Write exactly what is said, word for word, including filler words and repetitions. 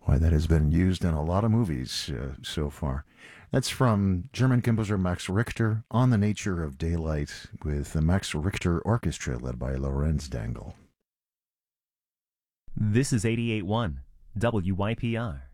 Why, that has been used in a lot of movies uh, so far. That's from German composer Max Richter on the nature of daylight with the Max Richter Orchestra led by Lorenz Dangel. This is eighty-eight point one W Y P R.